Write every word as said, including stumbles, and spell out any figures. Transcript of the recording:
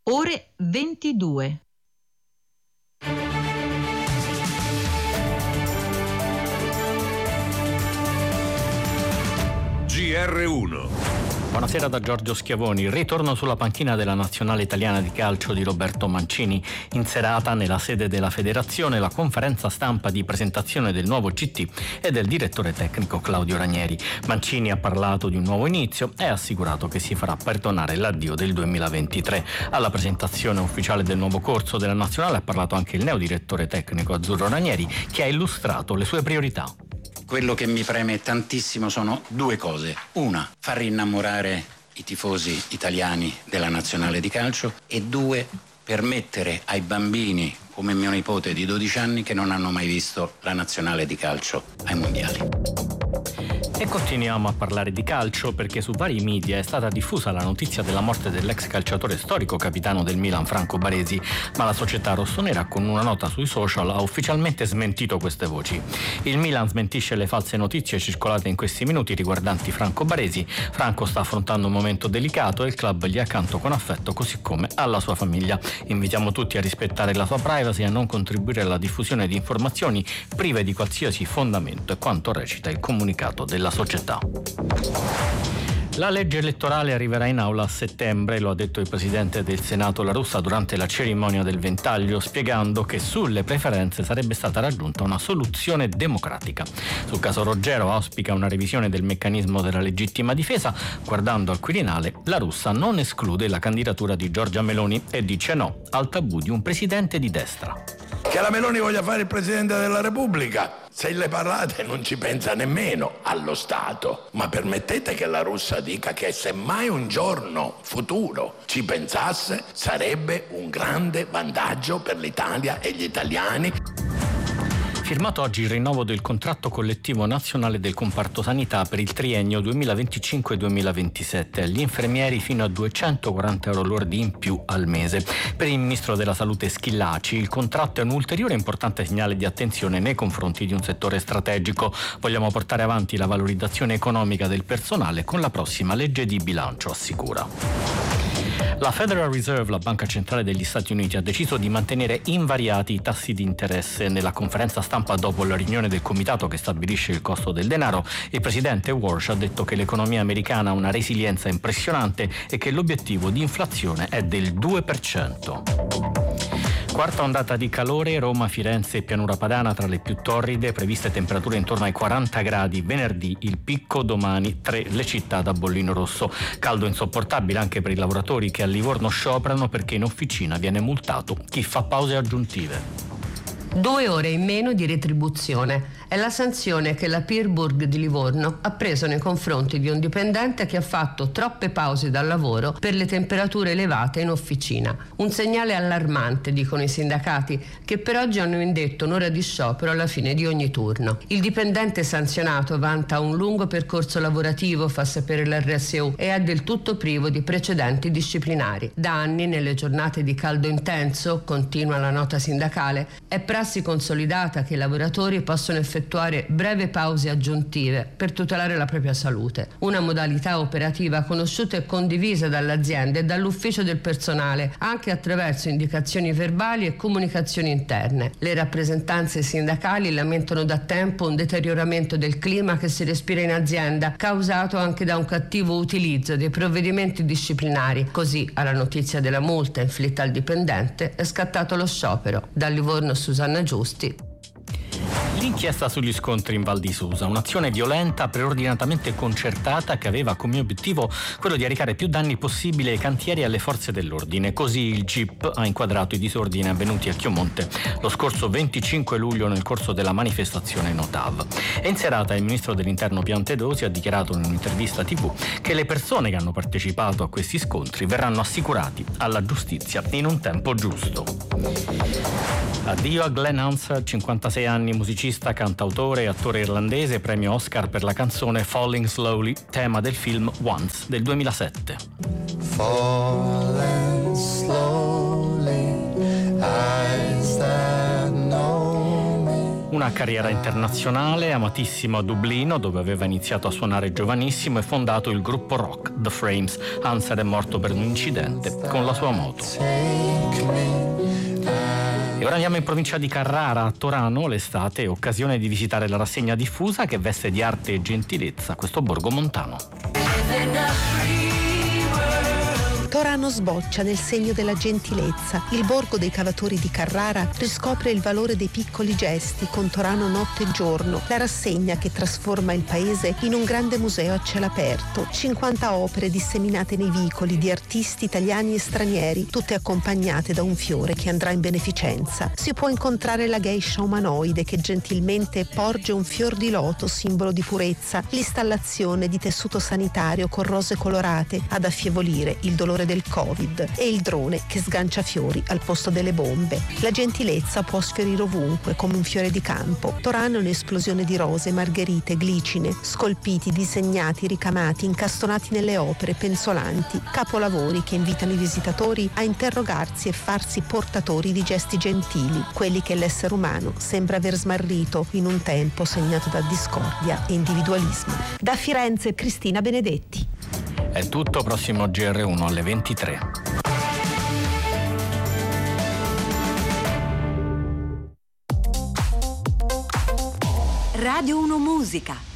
ore ventidue. G R uno. Buonasera da Giorgio Schiavoni. Ritorno sulla panchina della nazionale italiana di calcio di Roberto Mancini. In serata, nella sede della federazione, la conferenza stampa di presentazione del nuovo C T e del direttore tecnico Claudio Ranieri. Mancini ha parlato di un nuovo inizio e ha assicurato che si farà perdonare l'addio del duemilaventitré. Alla presentazione ufficiale del nuovo corso della nazionale ha parlato anche il neodirettore tecnico azzurro Ranieri, che ha illustrato le sue priorità. Quello che mi preme tantissimo sono due cose. Una, far innamorare i tifosi italiani della nazionale di calcio, e due, permettere ai bambini come mio nipote di dodici anni che non hanno mai visto la nazionale di calcio ai mondiali. E continuiamo a parlare di calcio perché su vari media è stata diffusa la notizia della morte dell'ex calciatore storico capitano del Milan Franco Baresi, ma la società rossonera con una nota sui social ha ufficialmente smentito queste voci. Il Milan smentisce le false notizie circolate in questi minuti riguardanti Franco Baresi. Franco sta affrontando un momento delicato e il club gli è accanto con affetto, così come alla sua famiglia. Invitiamo tutti a rispettare la sua privacy e a non contribuire alla diffusione di informazioni prive di qualsiasi fondamento, è quanto recita il comunicato della società. La legge elettorale arriverà in aula a settembre, lo ha detto il presidente del Senato La Russa durante la cerimonia del ventaglio, spiegando che sulle preferenze sarebbe stata raggiunta una soluzione democratica. Sul caso Roggero auspica una revisione del meccanismo della legittima difesa. Guardando al Quirinale, La Russa non esclude la candidatura di Giorgia Meloni e dice no al tabù di un presidente di destra. Che la Meloni voglia fare il Presidente della Repubblica, se le parlate non ci pensa nemmeno allo Stato, ma permettete che la Russa dica che se mai un giorno futuro ci pensasse sarebbe un grande vantaggio per l'Italia e gli italiani. Firmato oggi il rinnovo del contratto collettivo nazionale del comparto sanità per il triennio duemilaventicinque duemilaventisette, agli infermieri fino a duecentoquaranta euro lordi in più al mese. Per il ministro della Salute Schillaci il contratto è un ulteriore importante segnale di attenzione nei confronti di un settore strategico. Vogliamo portare avanti la valorizzazione economica del personale con la prossima legge di bilancio, assicura. La Federal Reserve, la banca centrale degli Stati Uniti, ha deciso di mantenere invariati i tassi di interesse. Nella conferenza stampa dopo la riunione del comitato che stabilisce il costo del denaro, il presidente Walsh ha detto che l'economia americana ha una resilienza impressionante e che l'obiettivo di inflazione è del due per cento. Quarta ondata di calore, Roma, Firenze e Pianura Padana tra le più torride, previste temperature intorno ai quaranta gradi venerdì, il picco domani tre le città da bollino rosso. Caldo insopportabile anche per i lavoratori che a Livorno scioperano perché in officina viene multato chi fa pause aggiuntive. Due ore in meno di retribuzione è la sanzione che la Pierburg di Livorno ha preso nei confronti di un dipendente che ha fatto troppe pause dal lavoro per le temperature elevate in officina. Un segnale allarmante, dicono i sindacati, che per oggi hanno indetto un'ora di sciopero alla fine di ogni turno. Il dipendente sanzionato vanta un lungo percorso lavorativo, fa sapere l'R S U, e è del tutto privo di precedenti disciplinari. Da anni, nelle giornate di caldo intenso, continua la nota sindacale, è prassi consolidata che i lavoratori possono effettuare effettuare brevi pause aggiuntive per tutelare la propria salute, una modalità operativa conosciuta e condivisa dall'azienda e dall'ufficio del personale anche attraverso indicazioni verbali e comunicazioni interne. Le rappresentanze sindacali lamentano da tempo un deterioramento del clima che si respira in azienda, causato anche da un cattivo utilizzo dei provvedimenti disciplinari. Così, alla notizia della multa inflitta al dipendente, è scattato lo sciopero. Da Livorno, Susanna Giusti. L'inchiesta sugli scontri in Val di Susa, un'azione violenta preordinatamente concertata che aveva come obiettivo quello di arrecare più danni possibili ai cantieri e alle forze dell'ordine. Così il G I P ha inquadrato i disordini avvenuti a Chiomonte lo scorso venticinque luglio nel corso della manifestazione Notav. E in serata il ministro dell'Interno Piantedosi ha dichiarato in un'intervista tivù che le persone che hanno partecipato a questi scontri verranno assicurati alla giustizia in un tempo giusto. Addio a Glenn Hansard, cinquantasei anni, musicista, cantautore e attore irlandese, premio Oscar per la canzone Falling Slowly, tema del film Once del duemilasette. Falling slowly, eyes that know me. Una Una carriera internazionale, amatissimo a Dublino, dove aveva iniziato a suonare giovanissimo e fondato il gruppo rock The Frames. Hanser è morto per un incidente con la sua moto. E ora andiamo in provincia di Carrara, a Torano. L'estate è occasione di visitare la rassegna diffusa che veste di arte e gentilezza questo borgo montano. Torano sboccia nel segno della gentilezza. Il borgo dei cavatori di Carrara riscopre il valore dei piccoli gesti con Torano notte e giorno, la rassegna che trasforma il paese in un grande museo a cielo aperto. cinquanta opere disseminate nei vicoli di artisti italiani e stranieri, tutte accompagnate da un fiore che andrà in beneficenza. Si può incontrare la geisha umanoide che gentilmente porge un fior di loto, simbolo di purezza, l'installazione di tessuto sanitario con rose colorate ad affievolire il dolore del Covid e il drone che sgancia fiori al posto delle bombe. La gentilezza può sfiorire ovunque come un fiore di campo. Torano è un'esplosione di rose, margherite, glicine, scolpiti, disegnati, ricamati, incastonati nelle opere, penzolanti, capolavori che invitano i visitatori a interrogarsi e farsi portatori di gesti gentili, quelli che l'essere umano sembra aver smarrito in un tempo segnato da discordia e individualismo. Da Firenze, Cristina Benedetti. È tutto, prossimo G R uno alle ventitré. Radio uno Musica.